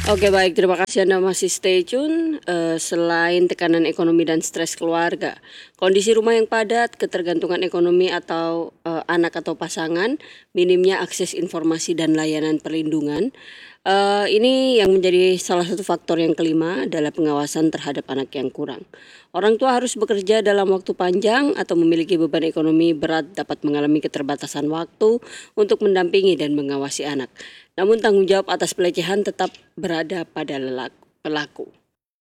Oke baik, terima kasih Anda masih stay tune. Selain tekanan ekonomi dan stres keluarga, kondisi rumah yang padat, ketergantungan ekonomi atau anak atau pasangan, minimnya akses informasi dan layanan perlindungan, ini yang menjadi salah satu faktor yang kelima adalah pengawasan terhadap anak yang kurang. Orang tua harus bekerja dalam waktu panjang atau memiliki beban ekonomi berat dapat mengalami keterbatasan waktu untuk mendampingi dan mengawasi anak. Namun tanggung jawab atas pelecehan tetap berada pada pelaku.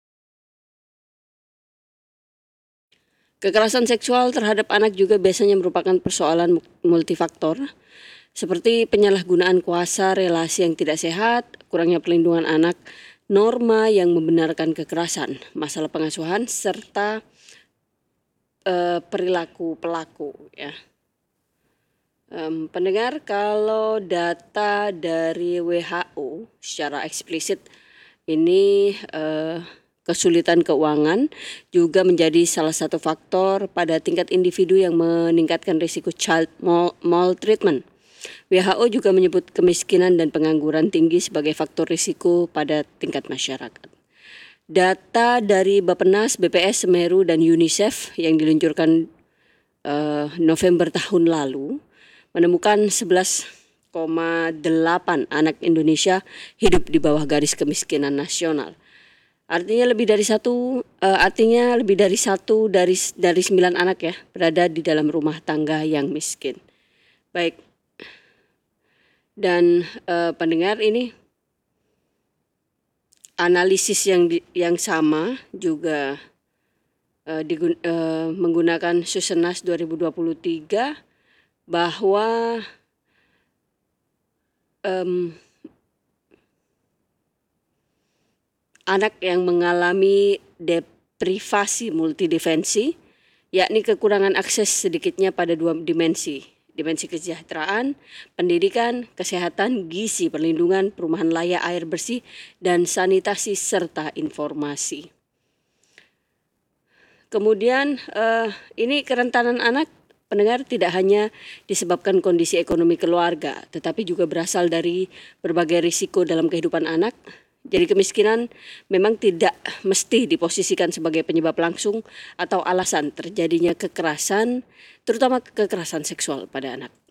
Kekerasan seksual terhadap anak juga biasanya merupakan persoalan multifaktor, seperti penyalahgunaan kuasa, relasi yang tidak sehat, kurangnya perlindungan anak, norma yang membenarkan kekerasan, masalah pengasuhan, serta perilaku pelaku. Ya. Pendengar, kalau data dari WHO secara eksplisit ini kesulitan keuangan juga menjadi salah satu faktor pada tingkat individu yang meningkatkan risiko child maltreatment. WHO juga menyebut kemiskinan dan pengangguran tinggi sebagai faktor risiko pada tingkat masyarakat. Data dari Bappenas, BPS, Semeru, dan UNICEF yang diluncurkan November tahun lalu menemukan 11,8 anak Indonesia hidup di bawah garis kemiskinan nasional. Artinya lebih dari satu dari 9 anak ya berada di dalam rumah tangga yang miskin. Baik. Dan pendengar, ini analisis yang sama juga menggunakan Susenas 2023 bahwa anak yang mengalami deprivasi multidimensi, yakni kekurangan akses sedikitnya pada 2 dimensi kesejahteraan, pendidikan, kesehatan, gizi, perlindungan, perumahan layak, air bersih, dan sanitasi serta informasi. Kemudian ini kerentanan anak, pendengar, tidak hanya disebabkan kondisi ekonomi keluarga, tetapi juga berasal dari berbagai risiko dalam kehidupan anak. Jadi kemiskinan memang tidak mesti diposisikan sebagai penyebab langsung atau alasan terjadinya kekerasan, terutama kekerasan seksual pada anak.